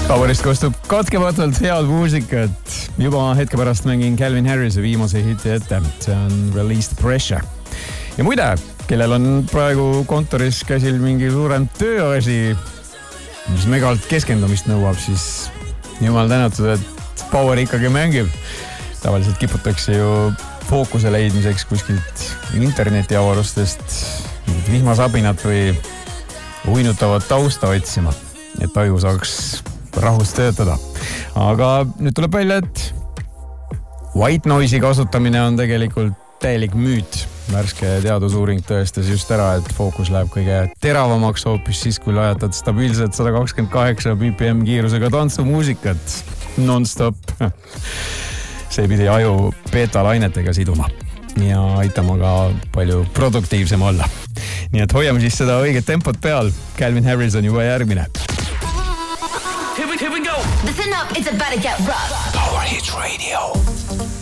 Powerist kostub katkematult head muusikat. Juba hetke pärast mängin Calvin Harrise viimase hiti ette. See on Released Pressure. Ja muide, kellel on praegu kontoris käsil mingi suurem tööasi, mis megalt keskendumist nõuab, siis jumal tänatud, et Power ikkagi mängib. Tavaliselt kiputakse ju fookuse leidmiseks kuskilt internetiavarustest vihmasabinat või uinutavat tausta otsima, et aju saaks rahus töötada. Aga nüüd tuleb välja, et white noise'i kasutamine on tegelikult täielik müüt. Värske teadusuuring tõestas just ära, et fookus läheb kõige teravamaks hoopis siis, kui lajatad stabiilselt 128 BPM kiirusega tantsumuusikat non-stop. See pidi aju beta-lainetega siduma ja aitama ka palju produktiivsem olla. Nii et hoiame siis seda õiget tempot peal. Calvin Harris on juba järgmine. Here we go. Listen up, it's about to get rough. Power Hit Radio.